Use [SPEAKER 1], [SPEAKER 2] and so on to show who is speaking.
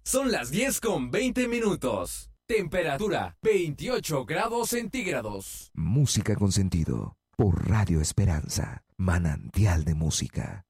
[SPEAKER 1] Son las 10:20. Temperatura 28 grados centígrados.
[SPEAKER 2] Música con sentido. Por Radio Esperanza. Manantial de música.